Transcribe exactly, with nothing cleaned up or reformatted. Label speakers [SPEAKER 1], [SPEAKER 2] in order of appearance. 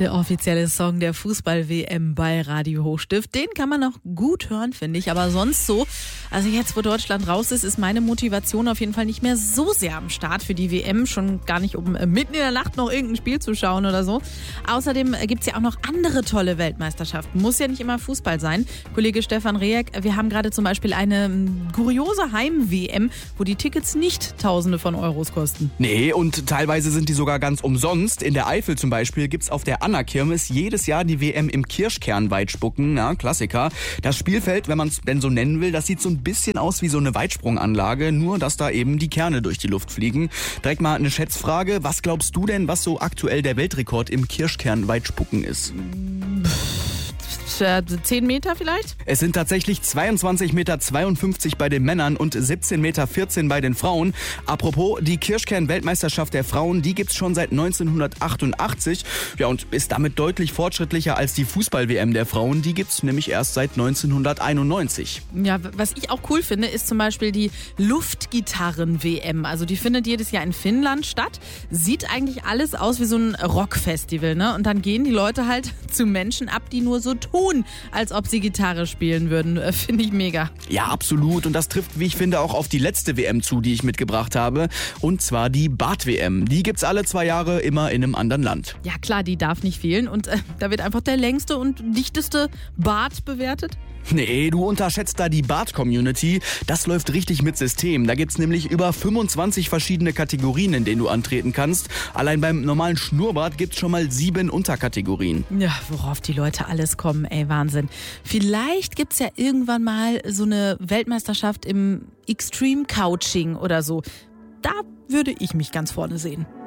[SPEAKER 1] Der offizielle Song der Fußball-W M bei Radio Hochstift. Den kann man noch gut hören, finde ich. Aber sonst so, also jetzt, wo Deutschland raus ist, ist meine Motivation auf jeden Fall nicht mehr so sehr am Start für die W M. Schon gar nicht, um mitten in der Nacht noch irgendein Spiel zu schauen oder so. Außerdem gibt es ja auch noch andere tolle Weltmeisterschaften. Muss ja nicht immer Fußball sein. Kollege Stefan Rehek, wir haben gerade zum Beispiel eine kuriose Heim-W M, wo die Tickets nicht Tausende von Euros kosten.
[SPEAKER 2] Nee, und teilweise sind die sogar ganz umsonst. In der Eifel zum Beispiel gibt's auf der Anna-Kirmes jedes Jahr die W M im Kirschkern-Weitspucken. Ja, Klassiker. Das Spielfeld, wenn man es denn so nennen will, das sieht so ein bisschen aus wie so eine Weitsprunganlage, nur dass da eben die Kerne durch die Luft fliegen. Direkt mal eine Schätzfrage. Was glaubst du denn, was so aktuell der Weltrekord im Kirschkern-Weitspucken ist?
[SPEAKER 1] zehn Meter vielleicht?
[SPEAKER 2] Es sind tatsächlich zweiundzwanzig Meter zweiundfünfzig bei den Männern und siebzehn Meter vierzehn bei den Frauen. Apropos, die Kirschkern-Weltmeisterschaft der Frauen, die gibt's schon seit neunzehnhundertachtundachtzig. Ja, und ist damit deutlich fortschrittlicher als die Fußball-W M der Frauen. Die gibt's nämlich erst seit neunzehnhunderteinundneunzig.
[SPEAKER 1] Ja, was ich auch cool finde, ist zum Beispiel die Luftgitarren-W M. Also die findet jedes Jahr in Finnland statt. Sieht eigentlich alles aus wie so ein Rockfestival, ne? Und dann gehen die Leute halt zu Menschen ab, die nur so tun, als ob sie Gitarre spielen würden. Finde ich mega.
[SPEAKER 2] Ja, absolut. Und das trifft, wie ich finde, auch auf die letzte W M zu, die ich mitgebracht habe. Und zwar die Bad-W M. Die gibt's alle zwei Jahre, immer in einem anderen Land.
[SPEAKER 1] Ja klar, die darf nicht fehlen. Und äh, da wird einfach der längste und dichteste Bad bewertet.
[SPEAKER 2] Nee, du unterschätzt da die Bad-Community. Das läuft richtig mit System. Da gibt's nämlich über fünfundzwanzig verschiedene Kategorien, in denen du antreten kannst. Allein beim normalen Schnurrbad gibt's schon mal sieben Unterkategorien.
[SPEAKER 1] Ja, worauf die Leute alles kommen, ey, Wahnsinn. Vielleicht gibt's ja irgendwann mal so eine Weltmeisterschaft im Extreme Couching oder so. Da würde ich mich ganz vorne sehen.